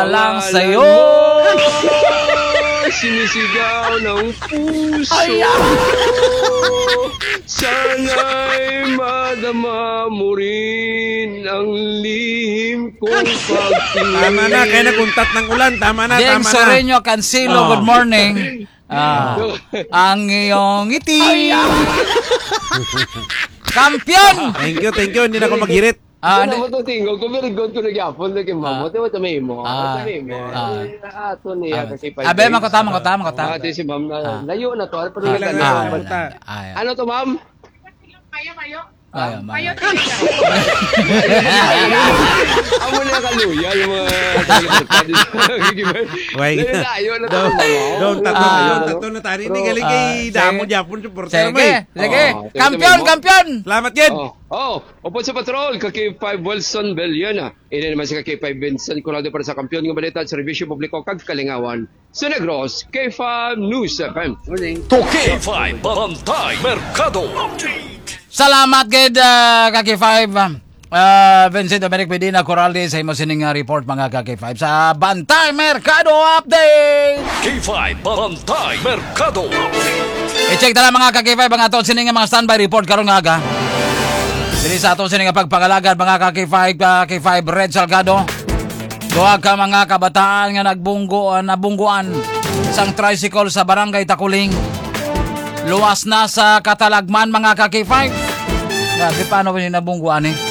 lang sa'yo. Sinisigaw ng puso. Sana'y madama mo rin ang lihim kong pagtingin. Tama na, kaya nakuntat ng ulan. Tama na, Jeng tama na. Soreño Cancelo, good morning. Ang iyong ngiti. Kampiyon! Thank you. Hindi na ako maghirit. Ano mo ito tingog? Kung very good ko nagyapon, naging mamo. Ito may mo. Ato niya kasi pa. Abe, makotama. Ate si ma'am na layo na to. Ano to, ma'am? Mayo. Amo na kaluya yung mga layo na to. Doon, tato na tari. Hindi galing kay Damo Japon. Supporter mo eh. Sige. Kampiyon! Salamat yan. Upod sa patrol, kaki 5 Wilson Beliana. Ina naman si kaki 5 Vincent Corrado para sa kampiyon ng balita at servisyo publiko kag Kalingawan. Sa Negros, K5 News FM. Morning. K5 Bantay Mercado. Salamat gid kaki 5. Vincent Dominic Medina Corralde sa imo sining report mga kaki 5 sa Bantay Mercado Update. K5 Bantay Mercado. I-check na lang mga kaki 5 ang aton sining mga standby report karong aga. Dili sa aton sining pagpangalagad mga kaki 5 Red Salgado. Duha ka mga kabataan nga nabungguan isang tricycle sa barangay Takuling. Luwas na sa Katalagman mga kaki 5. Paano ba yung nabungguan eh?